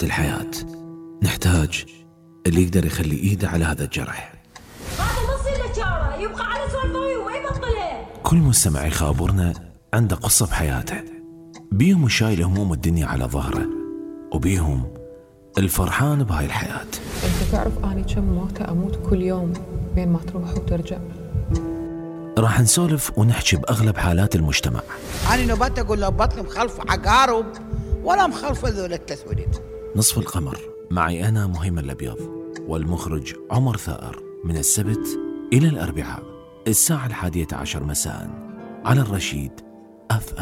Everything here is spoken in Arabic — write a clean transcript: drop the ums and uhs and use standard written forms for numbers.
الحياة نحتاج اللي يقدر يخلي إيده على هذا الجرح. هذا ما يصير له شارة، يبقى على سوالفه وما يبطلها. كل مستمع يخابرنا عنده قصة بحياته، بيهم شايل هموم الدنيا على ظهره، وبيهم الفرحان بهاي الحياة. انت تعرف اني كم موتة اموت كل يوم بين ما تروح وترجع. راح نسولف ونحكي بأغلب حالات المجتمع. أنا نبات أقول له بطني مخلف عقارب ولا مخلف ذول التسويد. نصف القمر معي أنا مهيمن الأبيض، والمخرج عمر ثائر، من السبت إلى الأربعاء الساعة 11:11 مساء على الرشيد FM.